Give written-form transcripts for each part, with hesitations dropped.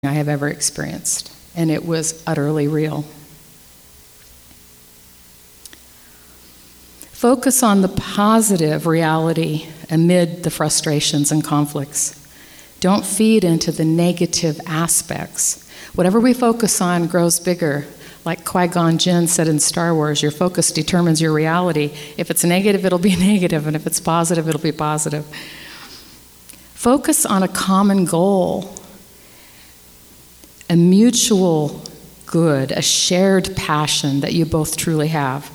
I have ever experienced, and it was utterly real. Focus on the positive reality amid the frustrations and conflicts. Don't feed into the negative aspects. Whatever we focus on grows bigger. Like Qui-Gon Jinn said in Star Wars, your focus determines your reality. If it's negative, it'll be negative, and if it's positive, it'll be positive. Focus on a common goal, a mutual good, a shared passion that you both truly have.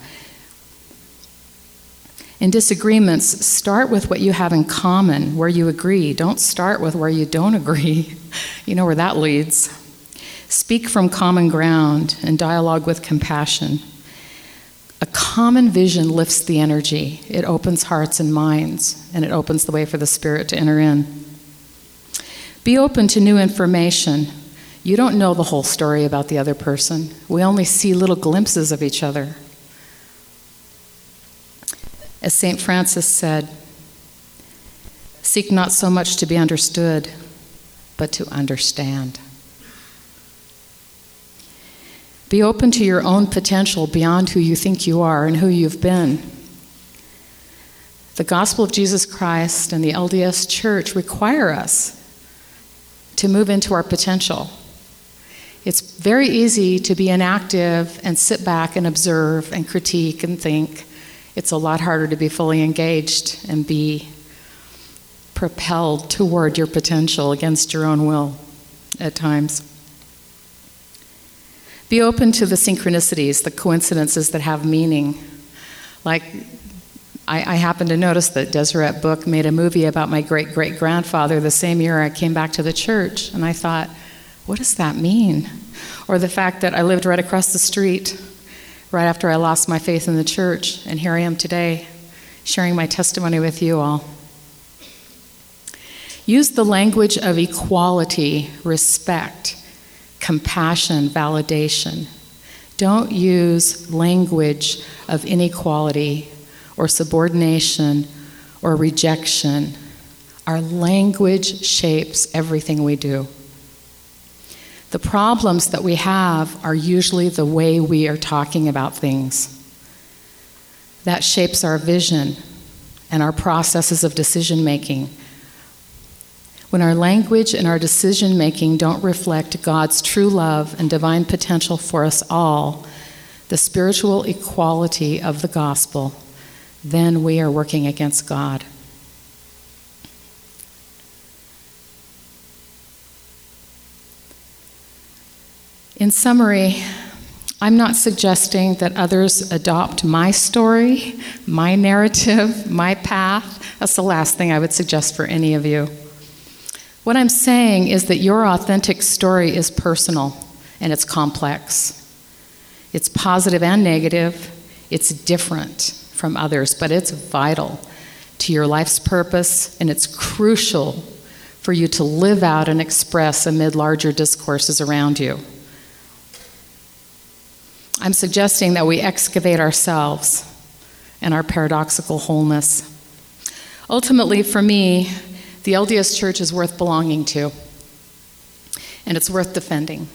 In disagreements, start with what you have in common, where you agree. Don't start with where you don't agree. You know where that leads. Speak from common ground and dialogue with compassion. A common vision lifts the energy. It opens hearts and minds, and it opens the way for the Spirit to enter in. Be open to new information. You don't know the whole story about the other person. We only see little glimpses of each other. As St. Francis said, seek not so much to be understood, but to understand. Be open to your own potential beyond who you think you are and who you've been. The gospel of Jesus Christ and the LDS Church require us to move into our potential. It's very easy to be inactive and sit back and observe and critique and think. It's a lot harder to be fully engaged and be propelled toward your potential against your own will at times. Be open to the synchronicities, the coincidences that have meaning. Like, I happened to notice that Deseret Book made a movie about my great-great-grandfather the same year I came back to the church, and I thought, what does that mean? Or the fact that I lived right across the street right after I lost my faith in the church, and here I am today sharing my testimony with you all. Use the language of equality, respect, compassion, validation. Don't use language of inequality or subordination or rejection. Our language shapes everything we do. The problems that we have are usually the way we are talking about things. That shapes our vision and our processes of decision making. When our language and our decision making don't reflect God's true love and divine potential for us all, the spiritual equality of the gospel, then we are working against God. In summary, I'm not suggesting that others adopt my story, my narrative, my path. That's the last thing I would suggest for any of you. What I'm saying is that your authentic story is personal and it's complex. It's positive and negative. It's different from others, but it's vital to your life's purpose, and it's crucial for you to live out and express amid larger discourses around you. I'm suggesting that we excavate ourselves and our paradoxical wholeness. Ultimately, for me, the LDS Church is worth belonging to, and it's worth defending.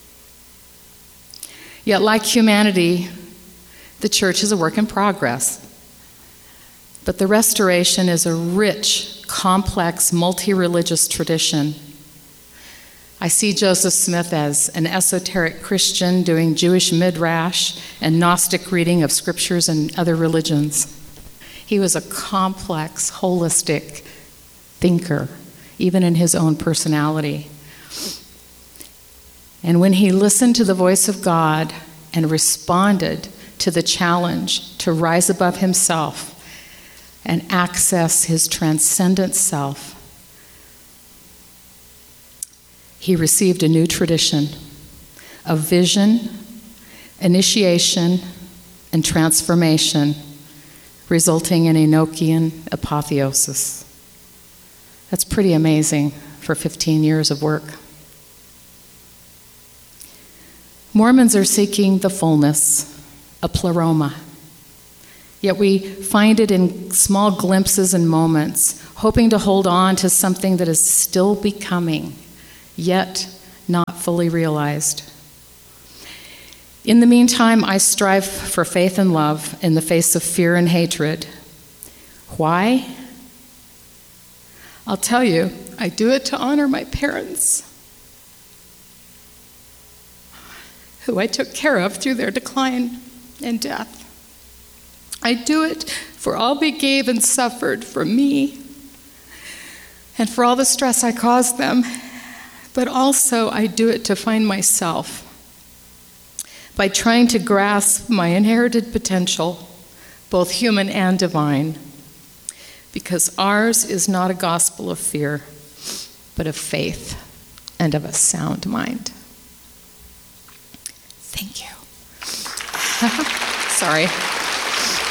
Yet, like humanity, the Church is a work in progress. But the Restoration is a rich, complex, multi-religious tradition. I see Joseph Smith as an esoteric Christian doing Jewish midrash and Gnostic reading of scriptures and other religions. He was a complex, holistic thinker, even in his own personality. And when he listened to the voice of God and responded to the challenge to rise above himself and access his transcendent self, he received a new tradition of vision, initiation, and transformation, resulting in Enochian apotheosis. That's pretty amazing for 15 years of work. Mormons are seeking the fullness, a pleroma. Yet we find it in small glimpses and moments, hoping to hold on to something that is still becoming, yet not fully realized. In the meantime, I strive for faith and love in the face of fear and hatred. Why? I'll tell you, I do it to honor my parents, who I took care of through their decline and death. I do it for all they gave and suffered for me, and for all the stress I caused them, but also I do it to find myself by trying to grasp my inherited potential, both human and divine, because ours is not a gospel of fear, but of faith and of a sound mind. Thank you. Sorry.